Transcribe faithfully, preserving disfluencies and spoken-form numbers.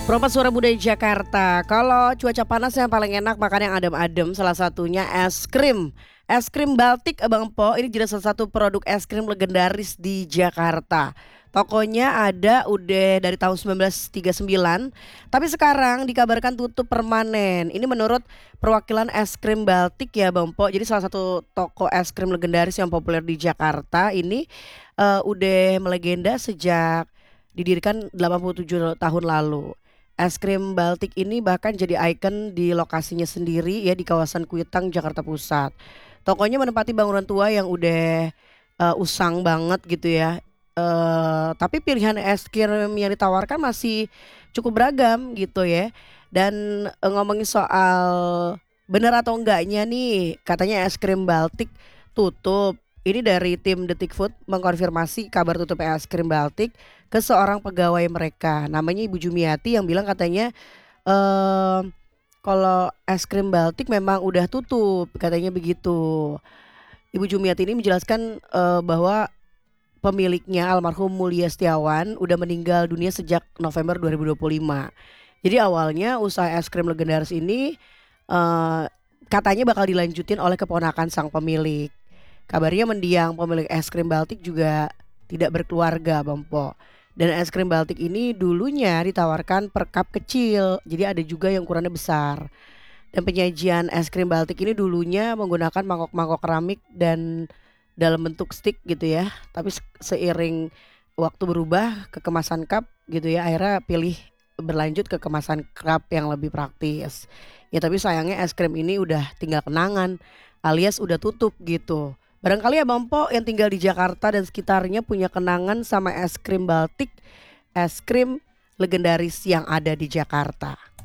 Peropat Suara Budaya Jakarta. Kalau cuaca panas yang paling enak makan yang adem-adem, salah satunya es krim. Es krim Baltik Abang Po ini jadi salah satu produk es krim legendaris di Jakarta. Tokonya ada udah dari tahun seribu sembilan ratus tiga puluh sembilan, tapi sekarang dikabarkan tutup permanen. Ini menurut perwakilan es krim Baltik ya Bang Po. Jadi salah satu toko es krim legendaris yang populer di Jakarta ini eh, udah melegenda sejak didirikan delapan puluh tujuh tahun lalu. Es krim Baltik ini bahkan jadi ikon di lokasinya sendiri ya di kawasan Kuitang, Jakarta Pusat. Tokonya menempati bangunan tua yang udah eh, usang banget gitu ya. Eh, tapi pilihan es krim yang ditawarkan masih cukup beragam gitu ya. Dan eh, ngomongin soal bener atau enggaknya nih, katanya es krim Baltik tutup. Ini dari tim Detik Food mengkonfirmasi kabar tutup es krim Baltik ke seorang pegawai mereka. Namanya Ibu Jumiati yang bilang katanya eh kalau es krim Baltik memang udah tutup, katanya begitu. Ibu Jumiati ini menjelaskan eh, bahwa pemiliknya almarhum Mulia Setiawan udah meninggal dunia sejak November dua ribu dua puluh lima. Jadi awalnya usaha es krim legendaris ini eh, katanya bakal dilanjutin oleh keponakan sang pemilik. Kabarnya mendiang pemilik es krim Baltik juga tidak berkeluarga Bang Po. Dan es krim Baltik ini dulunya ditawarkan per cup kecil, jadi ada juga yang ukurannya besar. Dan penyajian es krim Baltik ini dulunya menggunakan mangkok-mangkok keramik dan dalam bentuk stick gitu ya. Tapi se- seiring waktu berubah ke kemasan cup gitu ya, akhirnya pilih berlanjut ke kemasan cup yang lebih praktis. Ya tapi sayangnya es krim ini udah tinggal kenangan alias udah tutup gitu. Barangkali Abang Po yang tinggal di Jakarta dan sekitarnya punya kenangan sama es krim Baltik, es krim legendaris yang ada di Jakarta.